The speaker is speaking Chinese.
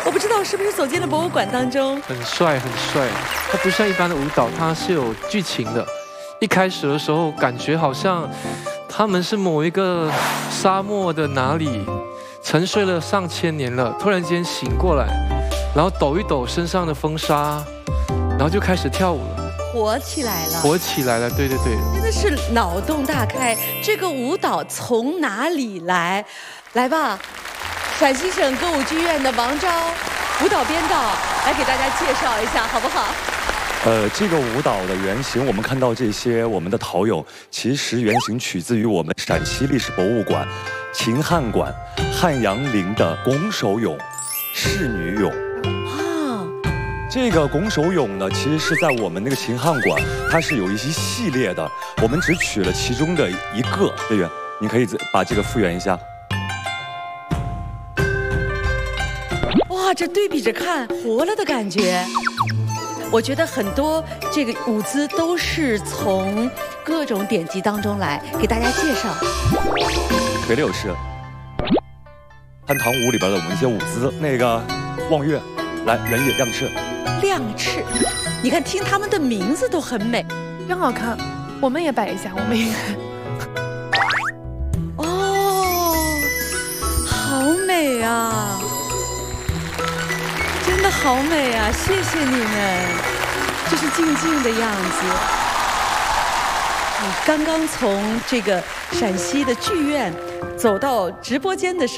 我不知道是不是走进了博物馆当中。 很帅，很帅。它不像一般的舞蹈，它是有剧情的。一开始的时候，感觉好像他们是某一个沙漠的哪里沉睡了上千年了，突然间醒过来，然后抖一抖身上的风沙，然后就开始跳舞了， 活起来了， 活起来了。对对对， 真的是脑洞大开。这个舞蹈从哪里来？来吧，陕西省歌舞剧院的王昭舞蹈编导来给大家介绍一下，好不好？ 这个舞蹈的原型，我们看到这些我们的陶俑，其实原型取自于我们陕西历史博物馆秦汉馆汉阳陵的拱手俑、仕女俑。这个拱手俑呢，其实是在我们那个秦汉馆，它是有一些系列的，我们只取了其中的一个。月月，你可以把这个复原一下。 哇，这对比着看，活了的感觉。我觉得很多这个舞姿都是从各种典籍当中来给大家介绍。 腿六式，汉唐舞里边的我们一些舞姿，那个望月，来人也亮翅。 亮翅，你看听他们的名字都很美， 真好看。我们也摆一下，我们也。 哦，好美啊！真的好美啊！谢谢你们，这是静静的样子。你刚刚从这个陕西的剧院走到直播间的时候。